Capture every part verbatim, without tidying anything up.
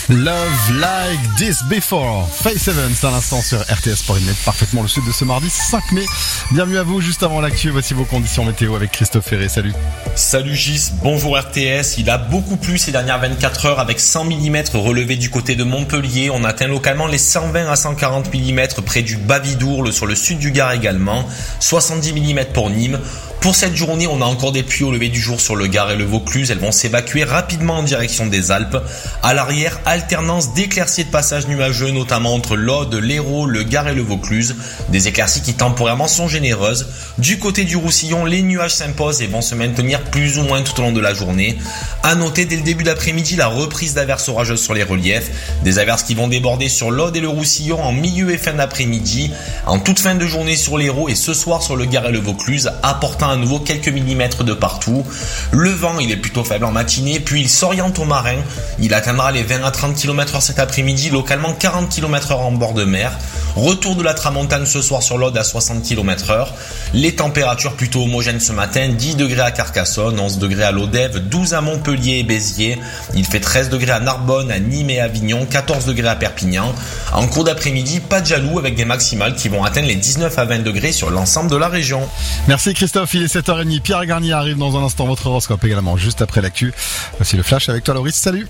Love Like This Before, Phase sept, c'est à l'instant sur R T S pour une parfaitement le sud de ce mardi cinq mai. Bienvenue à vous, juste avant l'actu, voici vos conditions météo avec Christophe Ferré, salut. Salut Gis, bonjour R T S, il a beaucoup plu ces dernières vingt-quatre heures avec cent millimètres relevés du côté de Montpellier. On atteint localement les cent vingt à cent quarante millimètres près du Bas-Vidourle, sur le sud du Gard également, soixante-dix millimètres pour Nîmes. Pour cette journée, on a encore des pluies au lever du jour sur le Gard et le Vaucluse. Elles vont s'évacuer rapidement en direction des Alpes. À l'arrière, alternance d'éclaircies et de passages nuageux, notamment entre l'Aude, l'Hérault, le Gard et le Vaucluse. Des éclaircies qui temporairement sont généreuses. Du côté du Roussillon, les nuages s'imposent et vont se maintenir plus ou moins tout au long de la journée. À noter dès le début d'après-midi la reprise d'averses orageuses sur les reliefs. Des averses qui vont déborder sur l'Aude et le Roussillon en milieu et fin d'après-midi. En toute fin de journée sur l'Hérault et ce soir sur le Gard et le Vaucluse, apportant à nouveau quelques millimètres de partout. Le vent, il est plutôt faible en matinée, puis il s'oriente au marin. Il atteindra les vingt à trente kilomètres heure cet après-midi, localement quarante kilomètres heure en bord de mer. Retour de la tramontane ce soir sur l'Aude à soixante kilomètres heure. Les températures plutôt homogènes ce matin, dix degrés à Carcassonne, onze degrés à Lodève, douze à Montpellier et Béziers. Il fait treize degrés à Narbonne, à Nîmes et Avignon, quatorze degrés à Perpignan. En cours d'après-midi, pas de jaloux avec des maximales qui vont atteindre les dix-neuf à vingt degrés sur l'ensemble de la région. Merci Christophe, il est sept heures trente, Pierre Garnier arrive dans un instant, votre horoscope également juste après l'actu. Voici le flash avec toi Loris, salut.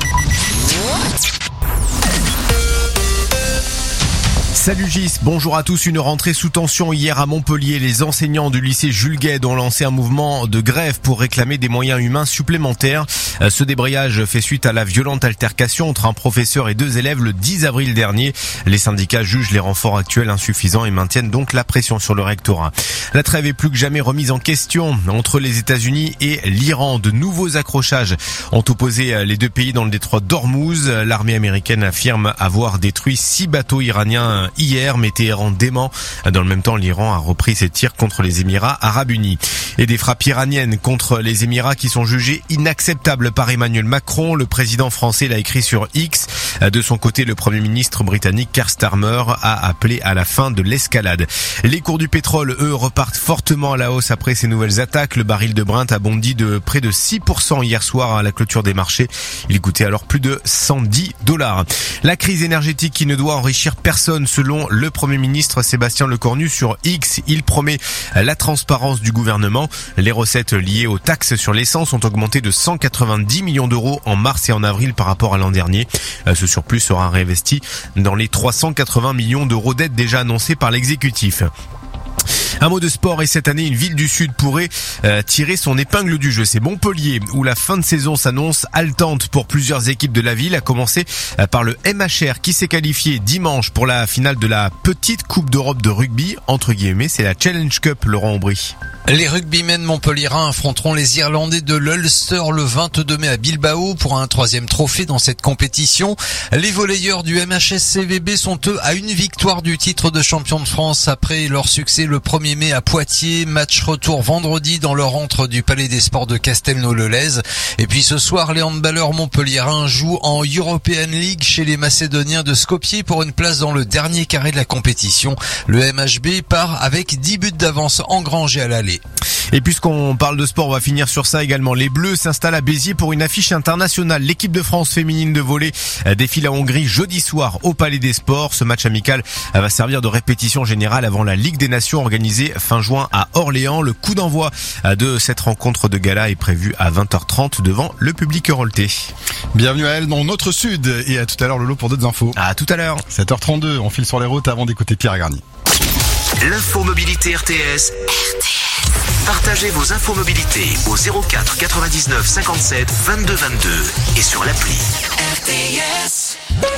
Salut Gis, bonjour à tous. Une rentrée sous tension hier à Montpellier. Les enseignants du lycée Jules Guesde ont lancé un mouvement de grève pour réclamer des moyens humains supplémentaires. Ce débrayage fait suite à la violente altercation entre un professeur et deux élèves le dix avril dernier. Les syndicats jugent les renforts actuels insuffisants et maintiennent donc la pression sur le rectorat. La trêve est plus que jamais remise en question entre les États-Unis et l'Iran. De nouveaux accrochages ont opposé les deux pays dans le détroit d'Ormuz. L'armée américaine affirme avoir détruit six bateaux iraniens hier, mais Téhéran dément. Dans le même temps, l'Iran a repris ses tirs contre les Émirats arabes unis. Et des frappes iraniennes contre les Émirats qui sont jugées inacceptables par Emmanuel Macron. Le président français l'a écrit sur X. De son côté, le premier ministre britannique Keir Starmer a appelé à la fin de l'escalade. Les cours du pétrole, eux, repartent fortement à la hausse après ces nouvelles attaques. Le baril de Brent a bondi de près de six pour cent hier soir à la clôture des marchés. Il coûtait alors plus de cent dix dollars. La crise énergétique qui ne doit enrichir personne, selon le Premier ministre Sébastien Lecornu sur X. Il promet la transparence du gouvernement. Les recettes liées aux taxes sur l'essence ont augmenté de cent quatre-vingt-dix millions d'euros en mars et en avril par rapport à l'an dernier. Ce surplus sera réinvesti dans les trois cent quatre-vingts millions d'euros d'aides déjà annoncés par l'exécutif. Un mot de sport et cette année, une ville du Sud pourrait euh, tirer son épingle du jeu. C'est Montpellier où la fin de saison s'annonce haletante pour plusieurs équipes de la ville, à commencer euh, par le M H R qui s'est qualifié dimanche pour la finale de la petite Coupe d'Europe de rugby, entre guillemets, c'est la Challenge Cup, Laurent Aubry. Les rugbymen montpelliérains affronteront les Irlandais de l'Ulster le vingt-deux mai à Bilbao pour un troisième trophée dans cette compétition. Les volleyeurs du M H S C V B sont eux à une victoire du titre de champion de France après leur succès le premier mai à Poitiers. Match retour vendredi dans leur antre du Palais des Sports de Castelnau-le-Lez. Et puis ce soir, les handballeurs montpelliérains jouent en European League chez les Macédoniens de Skopje pour une place dans le dernier carré de la compétition. Le M H B part avec dix buts d'avance engrangés à l'aller. Et puisqu'on parle de sport, on va finir sur ça également. Les Bleus s'installent à Béziers pour une affiche internationale. L'équipe de France féminine de volley défile à Hongrie jeudi soir au Palais des Sports. Ce match amical va servir de répétition générale avant la Ligue des Nations organisée fin juin à Orléans. Le coup d'envoi de cette rencontre de gala est prévu à vingt heures trente devant le public euroltais. Bienvenue à elle dans notre sud et à tout à l'heure Lolo pour d'autres infos. À tout à l'heure. sept heures trente-deux, on file sur les routes avant d'écouter Pierre Garnier. L'info mobilité R T S. R T S. Partagez vos infos mobilité au zéro quatre quatre-vingt-dix-neuf cinquante-sept vingt-deux vingt-deux et sur l'appli R T S.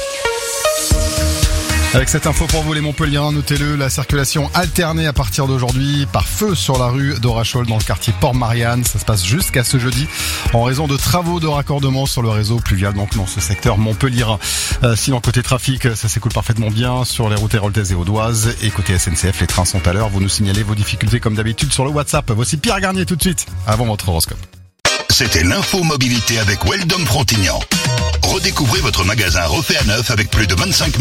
Avec cette info pour vous les Montpelliérains, notez-le, la circulation alternée à partir d'aujourd'hui par feu sur la rue d'Orachol dans le quartier Port-Marianne. Ça se passe jusqu'à ce jeudi en raison de travaux de raccordement sur le réseau pluvial, donc dans ce secteur montpelliérain. Euh, sinon, côté trafic, ça s'écoule parfaitement bien sur les routes héroltaises et audoises. Et côté S N C F, les trains sont à l'heure. Vous nous signalez vos difficultés comme d'habitude sur le WhatsApp. Voici Pierre Garnier tout de suite, avant votre horoscope. C'était l'info mobilité avec Weldom Frontignan. Redécouvrez votre magasin refait à neuf avec plus de vingt-cinq